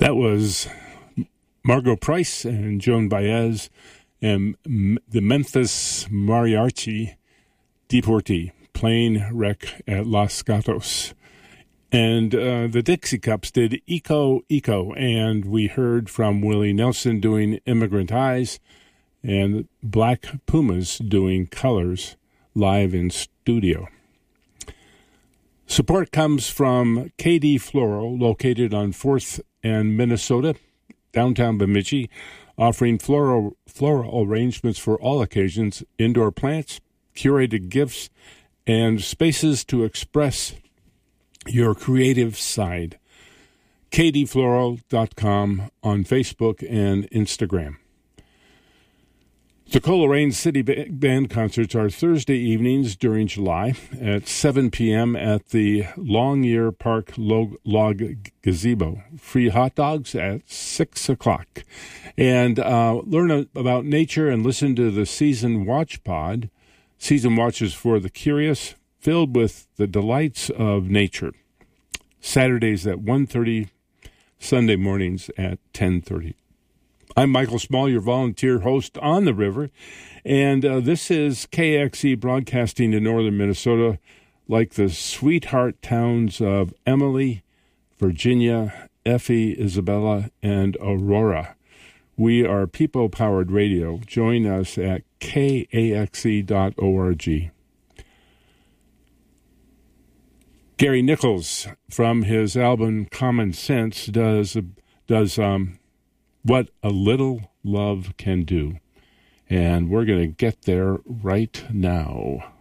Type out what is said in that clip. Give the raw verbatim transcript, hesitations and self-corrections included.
That was Margot Price and Joan Baez and M- the Memphis Mariachi Deportee, Plane Wreck at Los Gatos. And uh, the Dixie Cups did Eco Eco, and we heard from Willie Nelson doing Immigrant Eyes, and Black Pumas doing Colors live in studio. Support comes from K D Floral, located on fourth and Minnesota, downtown Bemidji, offering floral, floral arrangements for all occasions, indoor plants, curated gifts, and spaces to express your creative side. k d floral dot com on Facebook and Instagram. The Coleraine City Band concerts are Thursday evenings during July at seven p.m. at the Longyear Park Log, Log Gazebo. Free hot dogs at six o'clock. And uh, learn about nature and listen to the Season Watch Pod. Season Watch is for the curious, filled with the delights of nature. Saturdays at one thirty, Sunday mornings at ten thirty. I'm Michael Small, your volunteer host on the river, and uh, this is K X E broadcasting in northern Minnesota, like the sweetheart towns of Emily, Virginia, Effie, Isabella, and Aurora. We are people-powered radio. Join us at K A X E dot org. Gary Nichols, from his album Common Sense, does does um, What a Little Love Can Do. And we're going to get there right now.